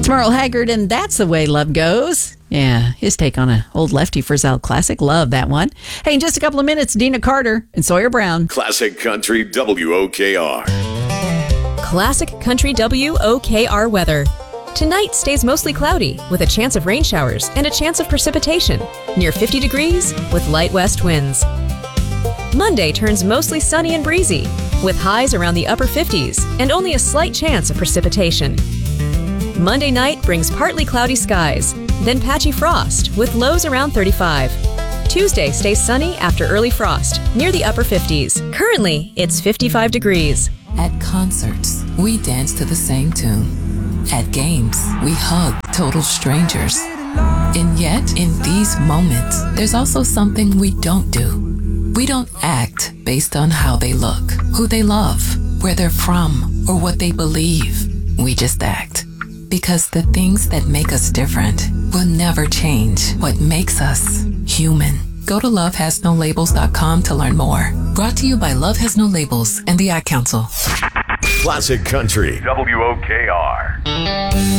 It's Merle Haggard, and That's the Way Love Goes. Yeah, his take on an old Lefty Frizzell classic. Love that one. Hey, in just a couple of minutes, Dina Carter and Sawyer Brown. Classic Country WOKR. Classic Country WOKR weather. Tonight stays mostly cloudy with a chance of rain showers and a chance of precipitation. Near 50 degrees with light west winds. Monday turns mostly sunny and breezy with highs around the upper 50s and only a slight chance of precipitation. Monday night brings partly cloudy skies, then patchy frost with lows around 35. Tuesday stays sunny after early frost near the upper 50s. Currently, it's 55 degrees. At concerts, we dance to the same tune. At games, we hug total strangers. And yet, in these moments, there's also something we don't do. We don't act based on how they look, who they love, where they're from, or what they believe. We just act. Because the things that make us different will never change what makes us human. Go to lovehasnolabels.com to learn more. Brought to you by Love Has No Labels and the Ad Council. Classic Country WOKR.